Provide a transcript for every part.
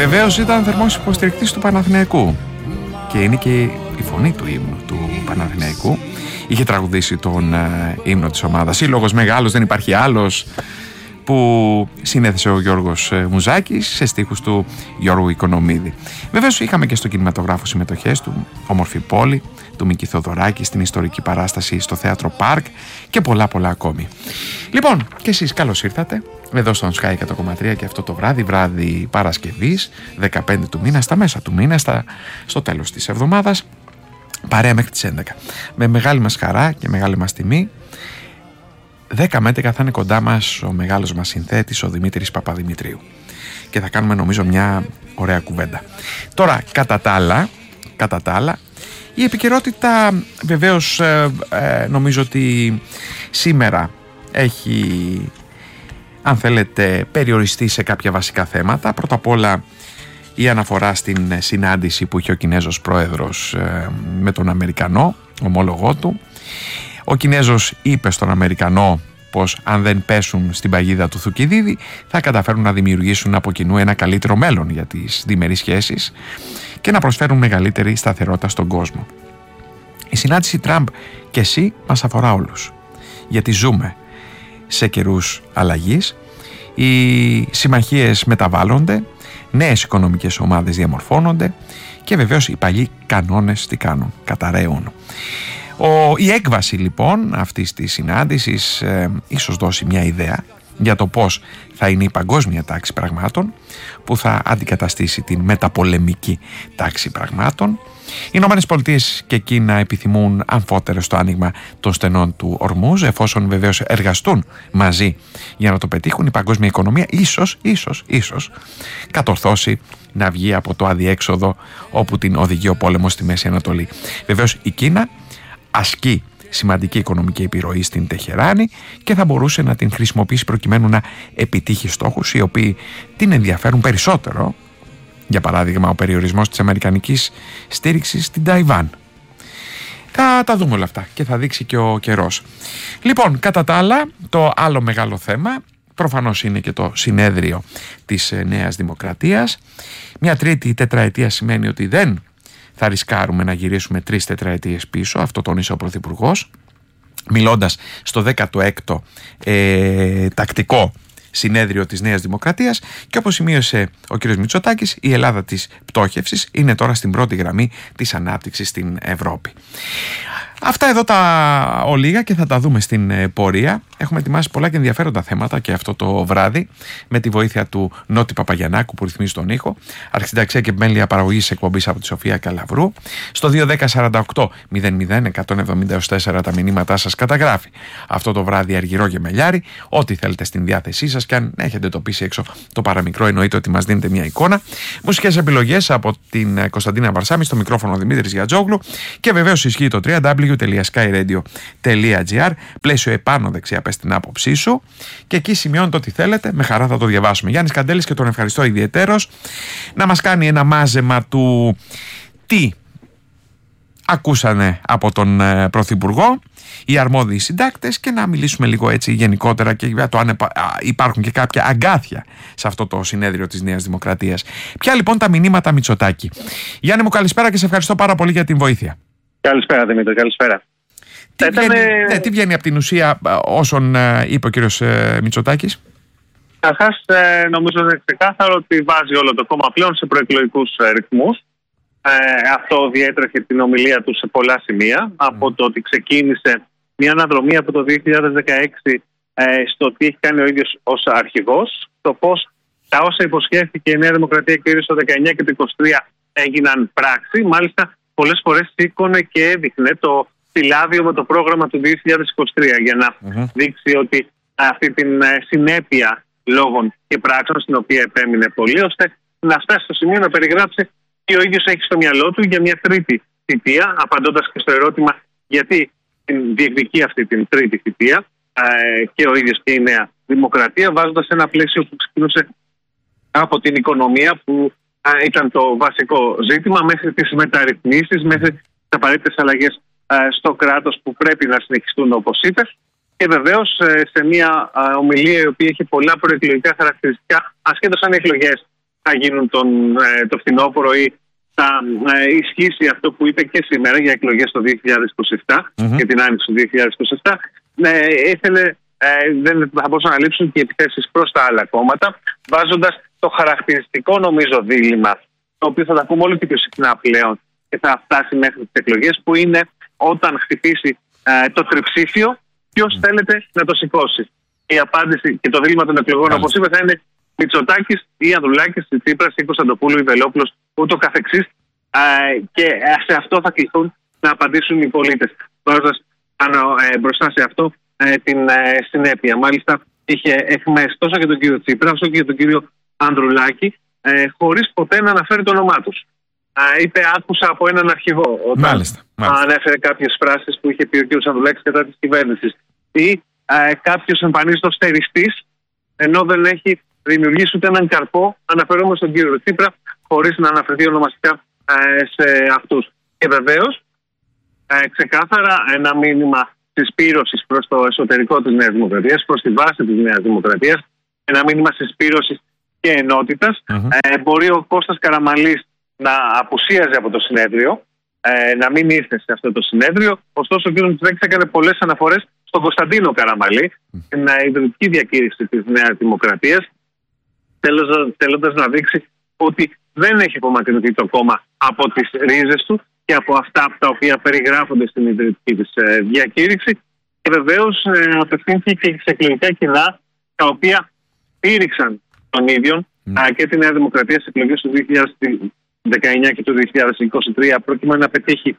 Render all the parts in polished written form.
βεβαίως ήταν θερμός υποστηρικτής του Παναθηναϊκού και είναι και η φωνή του ύμνου του Παναθηναϊκού. Είχε τραγουδήσει τον ύμνο της ομάδας «Σύλλογος μεγάλος, δεν υπάρχει άλλος», που συνέθεσε ο Γιώργος Μουζάκης σε στίχους του Γιώργου Οικονομίδη. Βεβαίως είχαμε και στο κινηματογράφο συμμετοχές του «Όμορφη πόλη», του Μίκη Θοδωράκη, στην ιστορική παράσταση στο Θέατρο Πάρκ και πολλά ακόμη. Λοιπόν, και εσείς καλώς ήρθατε εδώ στον Sky 100,3 και αυτό το βράδυ Παρασκευής 15 του μήνα, στα μέσα του μήνα, στο τέλος της εβδομάδας, παρέα μέχρι τις 11. Με μεγάλη μας χαρά και μεγάλη μας τιμή, 10 με 11 θα είναι κοντά μας ο μεγάλος μας συνθέτης, ο Δημήτρης Παπαδημητρίου, και θα κάνουμε νομίζω μια ωραία κουβέντα. Τώρα, κατά τα άλλα, η επικαιρότητα βεβαίως νομίζω ότι σήμερα έχει, αν θέλετε, περιοριστεί σε κάποια βασικά θέματα. Πρώτα απ' όλα η αναφορά στην συνάντηση που είχε ο Κινέζος πρόεδρος με τον Αμερικανό ομόλογό του. Ο Κινέζος είπε στον Αμερικανό πως αν δεν πέσουν στην παγίδα του Θουκυδίδη θα καταφέρουν να δημιουργήσουν από κοινού ένα καλύτερο μέλλον για τις διμερείς σχέσεις και να προσφέρουν μεγαλύτερη σταθερότητα στον κόσμο. Η συνάντηση Τραμπ και Σι μας αφορά όλους, γιατί ζούμε σε καιρούς αλλαγής, οι συμμαχίες μεταβάλλονται, νέες οικονομικές ομάδες διαμορφώνονται και βεβαίως οι παλιοί κανόνες τι κάνουν, καταραίουν. Η έκβαση λοιπόν αυτής της συνάντησης ίσως δώσει μια ιδέα για το πώς θα είναι η παγκόσμια τάξη πραγμάτων που θα αντικαταστήσει την μεταπολεμική τάξη πραγμάτων. Οι Ηνωμένες Πολιτείες και Κίνα επιθυμούν αμφότερες στο άνοιγμα των στενών του Ορμούζ, εφόσον βεβαίως εργαστούν μαζί για να το πετύχουν. Η παγκόσμια οικονομία ίσως κατορθώσει να βγει από το αδιέξοδο όπου την οδηγεί ο πόλεμος στη Μέση Ανατολή. Βεβαίως η Κίνα ασκεί σημαντική οικονομική επιρροή στην Τεχεράνη και θα μπορούσε να την χρησιμοποιήσει προκειμένου να επιτύχει στόχους οι οποίοι την ενδιαφέρουν περισσότερο. Για παράδειγμα, ο περιορισμός της αμερικανικής στήριξης στην Ταϊβάν. Θα τα δούμε όλα αυτά και θα δείξει και ο καιρός. Λοιπόν, κατά τα άλλα, το άλλο μεγάλο θέμα προφανώς είναι και το συνέδριο της Νέας Δημοκρατίας. Μια τρίτη τετραετία σημαίνει ότι δεν θα ρισκάρουμε να γυρίσουμε 3 τετραετίες πίσω, αυτό τόνισε ο Πρωθυπουργός, μιλώντας στο 16ο τακτικό συνέδριο της Νέας Δημοκρατίας, και όπως σημείωσε ο κ. Μητσοτάκης, η Ελλάδα της πτώχευσης είναι τώρα στην πρώτη γραμμή της ανάπτυξης στην Ευρώπη. Αυτά εδώ τα ολίγα και θα τα δούμε στην πορεία. Έχουμε ετοιμάσει πολλά και ενδιαφέροντα θέματα και αυτό το βράδυ, με τη βοήθεια του Νότι Παπαγιαννάκου που ρυθμίζει τον ήχο, αρχισυνταξία και επιμέλεια παραγωγής εκπομπής από τη Σοφία Καλαβρού. Στο 210-48-00-170-4 τα μηνύματά σας καταγράφει αυτό το βράδυ Αργυρό Γεμελιάρη, ό,τι θέλετε στην διάθεσή σας, και αν έχετε εντοπίσει έξω το παραμικρό, εννοείται ότι μας δίνετε μια εικόνα. Μουσικές επιλογές από την Κωνσταντίνα Βαρσάμι, στο μικρόφωνο Δημήτρης Γιατζόγλου, και βεβαίως ισχύει το www.skyradio.gr, πλαίσιο επάνω δεξιά, πες την άποψή σου, και εκεί σημειώνετε ό,τι θέλετε, με χαρά θα το διαβάσουμε. Γιάννης Καντέλης, και τον ευχαριστώ ιδιαιτέρως, να μας κάνει ένα μάζεμα του τι ακούσανε από τον Πρωθυπουργό οι αρμόδιοι συντάκτες, και να μιλήσουμε λίγο έτσι γενικότερα και για το αν υπάρχουν και κάποια αγκάθια σε αυτό το συνέδριο της Νέας Δημοκρατίας. Ποια λοιπόν τα μηνύματα Μητσοτάκη? Γιάννη μου, καλησπέρα και σε ευχαριστώ πάρα πολύ για την βοήθεια. Καλησπέρα Δημήτρη, καλησπέρα. Τι βγαίνει από την ουσία όσον είπε ο κύριος Μητσοτάκης? Καταρχάς, νομίζω είναι ξεκάθαρο ότι βάζει όλο το κόμμα πλέον σε προεκλογικούς ρυθμούς. Αυτό διέτρεχε την ομιλία του σε πολλά σημεία. Από το ότι ξεκίνησε μια αναδρομή από το 2016 στο τι έχει κάνει ο ίδιος ως αρχηγός, το πώς τα όσα υποσχέθηκε η Νέα Δημοκρατία κυρίως το 19 και το 23 έγιναν πράξη. Μάλιστα, πολλές φορές σήκωνε και έδειχνε το φυλάδιο με το πρόγραμμα του 2023 για να δείξει ότι αυτή την συνέπεια λόγων και πράξεων, στην οποία επέμεινε πολύ, ώστε να φτάσει στο σημείο να περιγράψει τι ο ίδιος έχει στο μυαλό του για μια τρίτη θητεία, απαντώντας και στο ερώτημα γιατί διεκδικεί αυτή την τρίτη θητεία και ο ίδιος και η Νέα Δημοκρατία, βάζοντας ένα πλαίσιο που ξεκινούσε από την οικονομία, που ήταν το βασικό ζήτημα, μέχρι τις μεταρρυθμίσεις, μέχρι τις απαραίτητες αλλαγές στο κράτος που πρέπει να συνεχιστούν, όπως είπες. Και βεβαίως σε μια ομιλία η οποία είχε πολλά προεκλογικά χαρακτηριστικά, ασχέτως αν οι εκλογές θα γίνουν το φθινόπωρο ή θα ισχύσει αυτό που είπε και σήμερα για εκλογές το 2027 και την άνοιξη του 2027. Δεν θα μπορούσαν να λείψουν και οι επιθέσεις προς τα άλλα κόμματα, βάζοντας το χαρακτηριστικό νομίζω δίλημμα, το οποίο θα τα πούμε όλο και πιο συχνά πλέον και θα φτάσει μέχρι τις εκλογές, που είναι όταν χτυπήσει το τριψήφιο, ποιος θέλετε να το σηκώσει. Η απάντηση και το δίλημμα των εκλογών, όπως είπε, θα είναι Μητσοτάκης ή Ανδρουλάκης, η Τσίπρας ή Κωνσταντοπούλου ή Βελόπουλος, ούτω καθεξής. Και σε αυτό θα κληθούν να απαντήσουν οι πολίτες, βάζοντας μπροστά σε αυτό την συνέπεια. Μάλιστα, είχε εχμές τόσο για τον κύριο Τσίπρα όσο και για τον κύριο Ανδρουλάκη, χωρίς ποτέ να αναφέρει το όνομά τους. Είτε άκουσα από έναν αρχηγό όταν ανέφερε κάποιες φράσεις που είχε πει ο κύριος Ανδρουλάκης κατά της κυβέρνησης, ή κάποιος εμφανίζεται ως στεριστής, ενώ δεν έχει δημιουργήσει ούτε έναν καρπό, αναφερόμενο στον κύριο Τσίπρα, χωρίς να αναφερθεί ονομαστικά σε αυτούς. Και βεβαίως, ξεκάθαρα ένα μήνυμα συσπήρωσης προς το εσωτερικό της Νέας Δημοκρατίας, προς τη βάση της Νέας Δημοκρατίας, ένα μήνυμα συσπήρωσης και ενότητας. Μπορεί ο Κώστας Καραμανλής να απουσίαζε από το συνέδριο, να μην ήρθε σε αυτό το συνέδριο. Ωστόσο, ο κ. Μητσοτάκης έκανε πολλές αναφορές στον Κωνσταντίνο Καραμανλή, την ιδρυτική διακήρυξη της Νέας Δημοκρατίας, θέλοντας να δείξει ότι δεν έχει απομακρυνθεί το κόμμα από τις ρίζες του και από αυτά τα οποία περιγράφονται στην ιδρυτική της διακήρυξη. Και βεβαίως απευθύνθηκε και σε εκλογικά κοινά τα οποία στήριξαν τον ίδιο και τη Νέα Δημοκρατία στις εκλογές του 2019 και του 2023, προκειμένου να πετύχει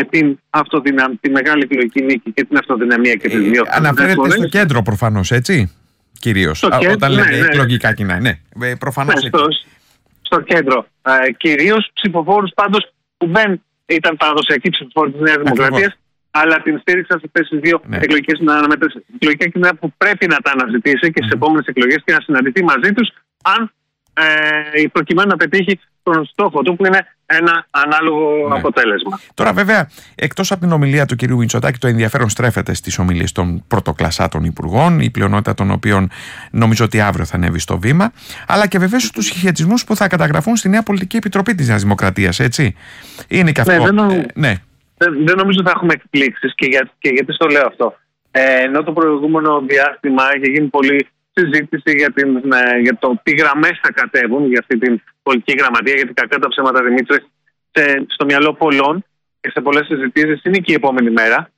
τη μεγάλη εκλογική νίκη και την αυτοδυναμία και τις δύο. Αναφέρεται στο κέντρο προφανώς, έτσι, κυρίως, όταν λέμε εκλογικά κοινά. Ναι, προφανώς. Στο κέντρο. Κυρίως ψηφοφόρους πάντως που δεν ήταν παραδοσιακοί ψηφοφόροι της Νέας Δημοκρατίας, αλλά την στήριξαν σε αυτές τις δύο εκλογικά κοινά που πρέπει να τα αναζητήσει και στις επόμενες εκλογές και να συναντηθεί μαζί τους, αν προκειμένου να πετύχει τον στόχο του, που είναι ένα ανάλογο αποτέλεσμα. Τώρα, βέβαια, εκτός από την ομιλία του κυρίου Μητσοτάκη, το ενδιαφέρον στρέφεται στις ομιλίες των πρωτοκλασσάτων υπουργών, η πλειονότητα των οποίων νομίζω ότι αύριο θα ανέβει στο βήμα, αλλά και βεβαίως τους συγχετισμούς που θα καταγραφούν στη Νέα Πολιτική Επιτροπή της Νέας Δημοκρατίας, έτσι. Είναι και αυτό. Δεν νομίζω θα έχουμε εκπλήξεις και γιατί στο λέω αυτό. Ενώ το προηγούμενο διάστημα έχει γίνει πολύ συζήτηση για το τι γραμμές θα κατέβουν για αυτή την πολιτική γραμματεία, γιατί κακά τα ψέματα, Δημήτρη, στο μυαλό πολλών και σε πολλές συζητήσεις είναι και η επόμενη μέρα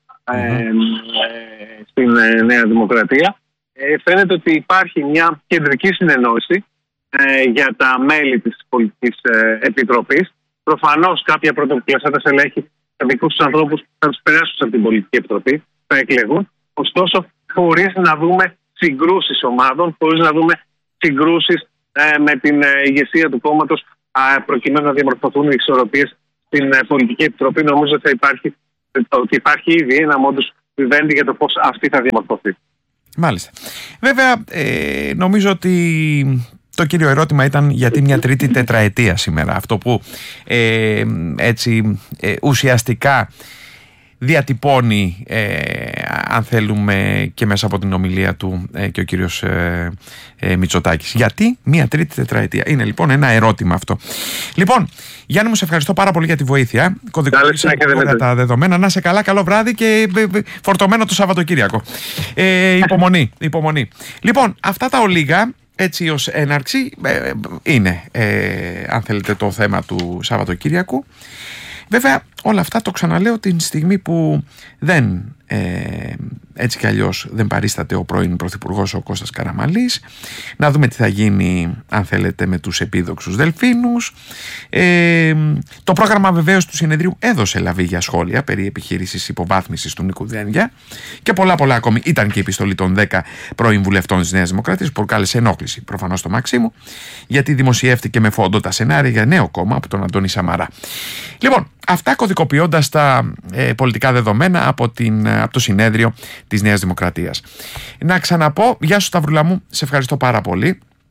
στην Νέα Δημοκρατία. Φαίνεται ότι υπάρχει μια κεντρική συνεννόηση για τα μέλη της πολιτικής επιτροπής. Προφανώς κάποια πρωτοκλασσάτα στελέχη, τα δικούς τους ανθρώπους θα τους περάσουν από την πολιτική επιτροπή, θα εκλεγούν. Ωστόσο, χωρίς να δούμε συγκρούσεις ομάδων, χωρίς να δούμε συγκρούσεις με την ηγεσία του κόμματος, προκειμένου να διαμορφωθούν οι ισορροπίες στην πολιτική επιτροπή, νομίζω ότι υπάρχει ήδη ένα μόντους βιβέντη για το πώς αυτή θα διαμορφωθεί. Μάλιστα. Βέβαια, νομίζω ότι το κύριο ερώτημα ήταν γιατί μια τρίτη τετραετία σήμερα. Αυτό που έτσι ουσιαστικά διατυπώνει, αν θέλουμε, και μέσα από την ομιλία του και ο κύριος Μητσοτάκης. Γιατί μια τρίτη τετραετία? Είναι λοιπόν ένα ερώτημα αυτό. Λοιπόν, Γιάννη μου, σε ευχαριστώ πάρα πολύ για τη βοήθεια. Κωδικοποίησα τα δεδομένα. Να σε καλά, καλό βράδυ και φορτωμένο το Σαββατοκύριακο. Υπομονή. Λοιπόν, αυτά τα ολίγα, έτσι ως έναρξη, είναι, αν θέλετε, το θέμα του Σαββατοκύριακου. Βέβαια, όλα αυτά το ξαναλέω την στιγμή που δεν, έτσι κι αλλιώς δεν παρίσταται ο πρώην Πρωθυπουργός ο Κώστας Καραμανλής. Να δούμε τι θα γίνει, αν θέλετε, με τους επίδοξους Δελφίνους. Το πρόγραμμα βεβαίως του συνεδρίου έδωσε λαβή για σχόλια περί επιχείρησης υποβάθμισης του Νίκου Δένδια και πολλά ακόμη. Ήταν και η επιστολή των 10 πρώην βουλευτών της Νέας Δημοκρατίας που προκάλεσε ενόχληση προφανώς στο Μαξίμου, γιατί δημοσιεύτηκε με φόντο τα σενάρια για νέο κόμμα από τον Αντώνη Σαμαρά. Λοιπόν, αυτά κωδικοποιώντας τα πολιτικά δεδομένα από το συνέδριο της Νέας Δημοκρατίας. Να ξαναπώ, γεια σου Σταυρούλα μου, σε ευχαριστώ πάρα πολύ.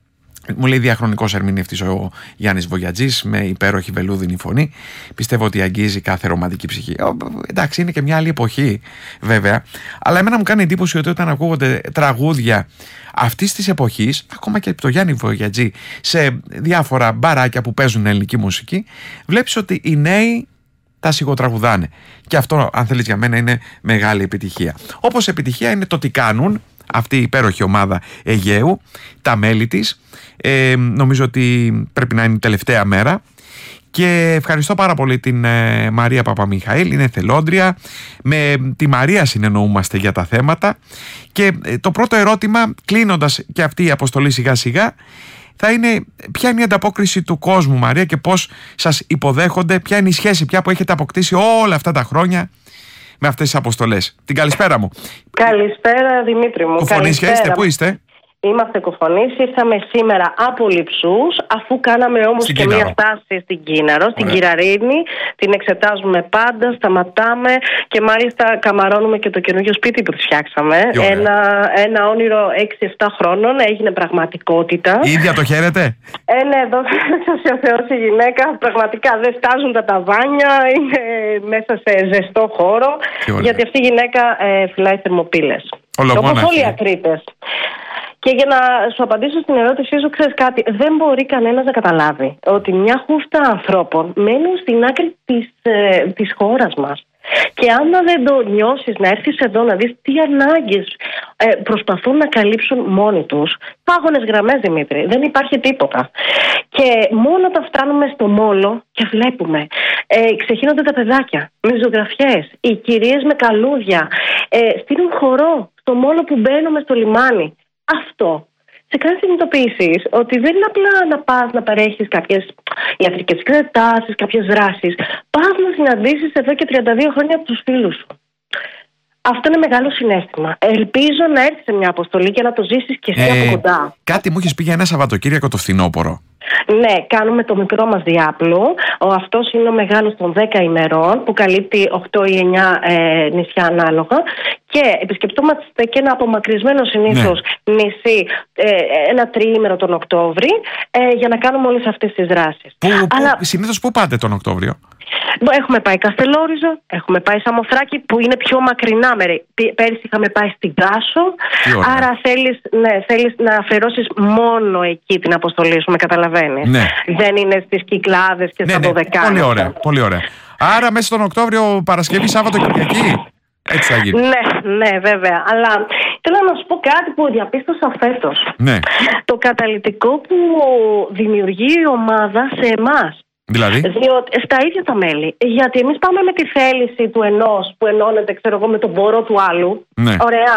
Μου λέει διαχρονικός ερμηνευτής ο Γιάννης Βογιατζής με υπέροχη βελούδινη φωνή. Πιστεύω ότι αγγίζει κάθε ρομαντική ψυχή. Εντάξει, είναι και μια άλλη εποχή βέβαια. Αλλά εμένα μου κάνει εντύπωση ότι όταν ακούγονται τραγούδια αυτής της εποχής, ακόμα και από το Γιάννη Βογιατζή, σε διάφορα μπαράκια που παίζουν ελληνική μουσική, βλέπεις ότι οι νέοι τα σιγοτραγουδάνε. Και αυτό, αν θέλεις, για μένα είναι μεγάλη επιτυχία. Όπως επιτυχία είναι το τι κάνουν αυτή η υπέροχη ομάδα Αιγαίου, τα μέλη της. Νομίζω ότι πρέπει να είναι η τελευταία μέρα. Και ευχαριστώ πάρα πολύ την Μαρία Παπαμιχαήλ, είναι εθελόντρια. Με τη Μαρία συνεννοούμαστε για τα θέματα. Και το πρώτο ερώτημα, κλείνοντας και αυτή η αποστολή σιγά σιγά, θα είναι ποια είναι η ανταπόκριση του κόσμου, Μαρία, και πώς σας υποδέχονται, ποια είναι η σχέση πια που έχετε αποκτήσει όλα αυτά τα χρόνια με αυτές τις αποστολές. Την καλησπέρα μου. Καλησπέρα, Δημήτρη μου. Κουφονίσια είστε, πού είστε? Είμαστε Κουφονής, ήρθαμε σήμερα από Λειψούς, αφού κάναμε όμως και μια στάση στην Κίναρο, στην Κυραρίνη. Την εξετάζουμε πάντα, σταματάμε και μάλιστα καμαρώνουμε και το καινούργιο σπίτι που τους φτιάξαμε. Ένα όνειρο 6-7 χρόνων έγινε πραγματικότητα. Η ίδια το χαίρετε? Ναι, δόξα ο Θεός, η γυναίκα πραγματικά δεν στάζουν τα ταβάνια, είναι μέσα σε ζεστό χώρο, γιατί αυτή η γυναίκα φυλάει θερμοπύλες. Όπως όλοι οι ακρίτες. Και για να σου απαντήσω στην ερώτησή σου, ξέρεις κάτι, δεν μπορεί κανένας να καταλάβει ότι μια χούφτα ανθρώπων μένουν στην άκρη της χώρας μας. Και άμα δεν το νιώσεις, να έρθεις εδώ να δεις τι ανάγκες προσπαθούν να καλύψουν μόνοι τους, πάγωνες γραμμές, Δημήτρη, δεν υπάρχει τίποτα. Και μόνο όταν φτάνουμε στο μόλο και βλέπουμε, ξεχύνονται τα παιδάκια με ζωγραφιές, οι κυρίες με καλούδια, στείλουν χορό στο μόλο που μπαίνουμε στο λιμάνι. Αυτό σε κάνει συνειδητοποιήσεις ότι δεν είναι απλά να πας να παρέχεις κάποιες ιατρικές εξετάσεις, κάποιες δράσεις. Πας να συναντήσεις εδώ και 32 χρόνια τους φίλους σου. Αυτό είναι μεγάλο συναίσθημα. Ελπίζω να έρθεις σε μια αποστολή και να το ζήσεις και εσύ από κοντά. Κάτι μου έχεις πει για ένα Σαββατοκύριακο το φθινόπωρο. Ναι, κάνουμε το μικρό μας διάπλο. Αυτός είναι ο μεγάλος των 10 ημερών που καλύπτει 8 ή 9 νησιά ανάλογα. Και επισκεπτόμαστε και ένα απομακρυσμένο συνήθως νησί ένα τριήμερο τον Οκτώβρη για να κάνουμε όλες αυτές τις δράσεις. Συνήθως πού πάτε τον Οκτώβριο? Έχουμε πάει Καστελόριζο, έχουμε πάει Σαμοθράκη που είναι πιο μακρινά μέρη. Πέρυσι είχαμε πάει στην Τάσο. Άρα θέλεις να αφιερώσεις μόνο εκεί την αποστολή σου, με καταλαβαίνεις. Ναι. Δεν είναι στις Κυκλάδες και στα Δωδεκάνα. Πολύ ωραία, πολύ ωραία. Άρα μέσα στον Οκτώβριο, Παρασκευή, Σάββατο, Κυριακή. Έτσι θα γίνει. Ναι, βέβαια. Αλλά θέλω να σου πω κάτι που διαπίστωσα φέτος. Ναι. Το καταλυτικό που δημιουργεί η ομάδα σε εμάς. Δηλαδή? Διότι στα ίδια τα μέλη. Γιατί εμείς πάμε με τη θέληση του ενός που ενώνεται, ξέρω εγώ, με τον πόρο του άλλου. Ναι. Ωραία.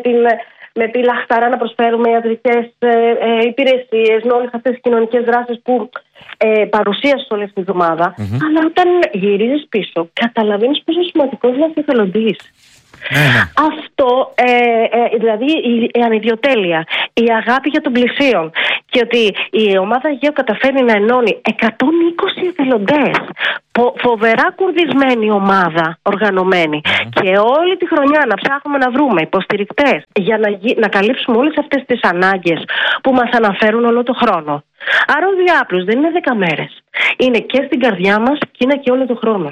Με τη λαχταρά να προσφέρουμε ιατρικές υπηρεσίες, με όλες αυτές τις κοινωνικές δράσεις που παρουσίασε όλη αυτή τη εβδομάδα. Αλλά όταν γυρίζεις πίσω, καταλαβαίνεις πόσο σημαντικός είναι ο εθελοντής. Ναι. Αυτό, δηλαδή η ανιδιοτέλεια, η αγάπη για τον πλησίον και ότι η ομάδα Αιγαίου καταφέρνει να ενώνει 120 εθελοντές, φοβερά κουρδισμένη ομάδα, οργανωμένη, και όλη τη χρονιά να ψάχνουμε να βρούμε υποστηρικτές για να καλύψουμε όλες αυτές τις ανάγκες που μας αναφέρουν όλο το χρόνο. Άρα ο διάπλος δεν είναι 10 μέρες. Είναι και στην καρδιά μας και είναι και όλο το χρόνο.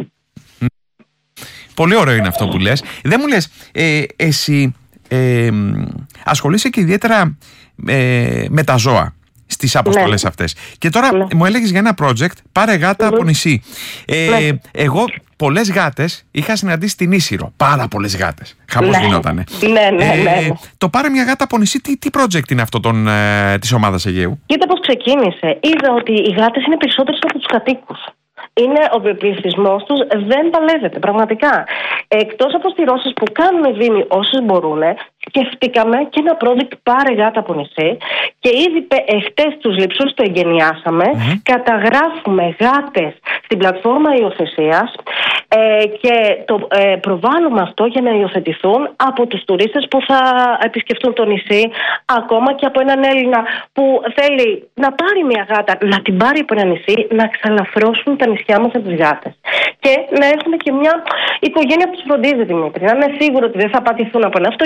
Πολύ ωραίο είναι αυτό που λες. Δεν μου λες, εσύ ασχολείσαι και ιδιαίτερα με τα ζώα στις αποστολές αυτές. Και τώρα μου έλεγες για ένα project, πάρε γάτα από νησί. Εγώ πολλές γάτες είχα συναντήσει στην Ίσυρο. Πάρα πολλές γάτες. Χαμός γινότανε. Ναι. Το πάρε μια γάτα από νησί, τι project είναι αυτό της ομάδας Αιγαίου? Κοίτα πώς ξεκίνησε. Είδα ότι οι γάτες είναι περισσότερες από τους κατοίκους. Είναι ο πληθυσμός τους, δεν παλεύεται πραγματικά. Εκτός από στηρώσεις που κάνουν οι δήμοι όσες μπορούν, σκεφτήκαμε και ένα project πάρε γάτα από νησί και ήδη χτες τους Λειψούς το εγκαινιάσαμε. Καταγράφουμε γάτες στην πλατφόρμα υιοθεσίας και το προβάλλουμε αυτό για να υιοθετηθούν από τους τουρίστες που θα επισκεφτούν το νησί, ακόμα και από έναν Έλληνα που θέλει να πάρει μια γάτα, να την πάρει από ένα νησί, να ξαλαφρώσουν τα νησιά μας από τις γάτες. Και να έχουμε και μια οικογένεια που τους φροντίζει, Δημήτρη. Να είναι σίγουρο ότι δεν θα πατηθούν από ένα αυτοκίνητο,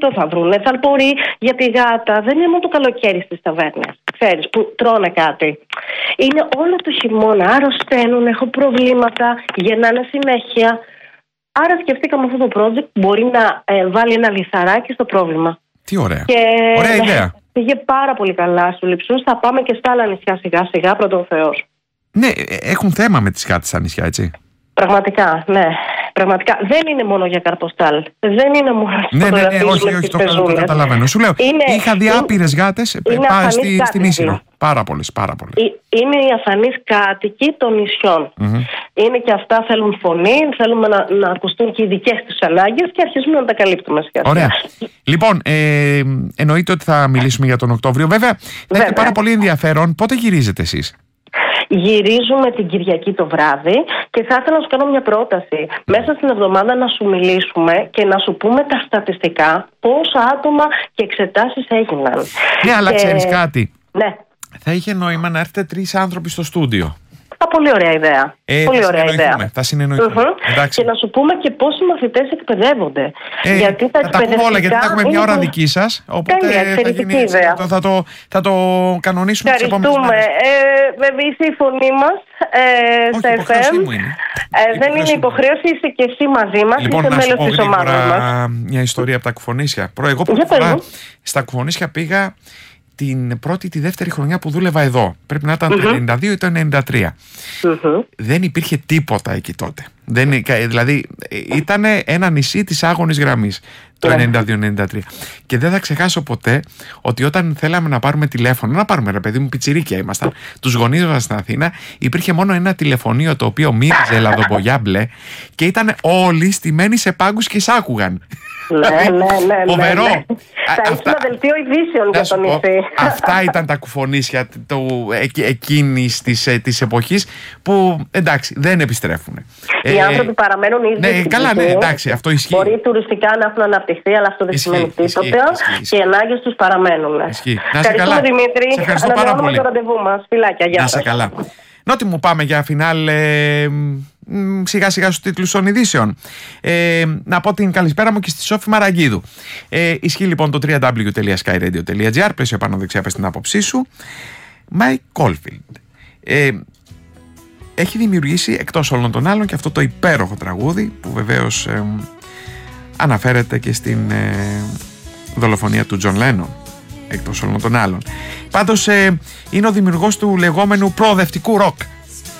αυτό θα βρούνε. Θαλπορεί για τη γάτα. Δεν είναι μόνο το καλοκαίρι στις ταβέρνες. Ξέρεις, που τρώνε κάτι. Είναι όλο το χειμώνα. Αρρωσταίνουν, έχουν προβλήματα, γεννάνε συνέχεια. Άρα σκεφτήκαμε αυτό το project μπορεί να βάλει ένα λιθαράκι στο πρόβλημα. Τι ωραία. Ωραία ιδέα. Πήγε πάρα πολύ καλά στους Λειψούς. Θα πάμε και στα άλλα νησιά σιγά σιγά, πρώτον Θεός. Ναι, έχουν θέμα με τις γάτες στα νησιά, έτσι. Πραγματικά, ναι. Πραγματικά. Δεν είναι μόνο για καρποστάλ. Δεν είναι μόνο για όχι, το καταλαβαίνω. Σου λέω, είχα δει άπειρες γάτες στην Ίσυρο. Πάρα πολλές. Είναι οι αφανείς κάτοικοι των νησιών. Είναι και αυτά, θέλουν φωνή, θέλουμε να ακουστούν και οι δικές τους ανάγκες και αρχίζουμε να τα καλύπτουμε σχετικά. Ωραία. Λοιπόν, εννοείται ότι θα μιλήσουμε για τον Οκτώβριο. Βέβαια, θα έχει πάρα πολύ ενδιαφέρον. Πότε γυρίζετε εσείς? Γυρίζουμε την Κυριακή το βράδυ και θα ήθελα να σου κάνω μια πρόταση. Μέσα στην εβδομάδα να σου μιλήσουμε και να σου πούμε τα στατιστικά, πόσα άτομα και εξετάσεις έγιναν. Ναι, αλλά ξέρεις κάτι. Ναι. Θα είχε νόημα να έρθετε 3 άνθρωποι στο στούντιο. Πολύ ωραία ιδέα. Πολύ ωραία ιδέα. Θα συνεννοηθούμε. Και να σου πούμε και πόσοι μαθητές εκπαιδεύονται. Γιατί θα τα πούμε όλα, γιατί θα έχουμε μια ώρα δική σας. Οπότε θα το κανονίσουμε τις επόμενες μέρες. Βέβαια είσαι η φωνή μας στα FM. Δεν είναι υποχρέωση, είσαι και εσύ μαζί μας. Λοιπόν, να σου πω γρήγορα μια ιστορία από τα Κουφονίσια. Εγώ πρώτη φορά στα Κουφονίσια πήγα την πρώτη, τη δεύτερη χρονιά που δούλευα εδώ. Πρέπει να ήταν το 92 ή το 93. Δεν υπήρχε τίποτα εκεί τότε. Δηλαδή ήταν ένα νησί της άγωνης γραμμής το 92-93. Και δεν θα ξεχάσω ποτέ ότι όταν θέλαμε να πάρουμε τηλέφωνο, να πάρουμε, ρε παιδί μου, πιτσιρίκια ήμασταν, τους γονείς μας στην Αθήνα, υπήρχε μόνο ένα τηλεφωνείο το οποίο μύριζε λαδομπογιά μπλε και ήταν όλοι στημένοι σε πάγκους και εισάκουγαν. Ναι. Φοβερό. Θα ήσουν δελτίο ειδήσεων για το νησί. Αυτά ήταν τα Κουφονίσια εκείνης της εποχής που εντάξει δεν επιστρέφουν. Οι άνθρωποι παραμένουν ήδη. Ναι, καλά, ναι, εντάξει, αυτό ισχύει. Μπορεί τουριστικά να έχουν αναπτυχθεί, αλλά αυτό δεν σημαίνει τίποτα και οι ανάγκες τους παραμένουν. Ευχαριστούμε, Δημήτρη. Σε ευχαριστώ πάρα πολύ. Το ραντεβού μας. Φιλάκια, γεια σας. Να σε καλά. Νότι μου πάμε για φινάλ σιγά σιγά στους τίτλους των ειδήσεων. Να πω την καλησπέρα μου και στη Σόφη Μαραγκίδου. Ισχύει λοιπόν το www.skyradio.gr. Πλαίσιο πάνω δεξιά πες την άποψή σου. Mike Caulfield έχει δημιουργήσει εκτός όλων των άλλων και αυτό το υπέροχο τραγούδι που βεβαίως αναφέρεται και στην δολοφονία του Τζον Λένον, εκτός όλων των άλλων. Πάντως είναι ο δημιουργός του λεγόμενου προοδευτικού ροκ.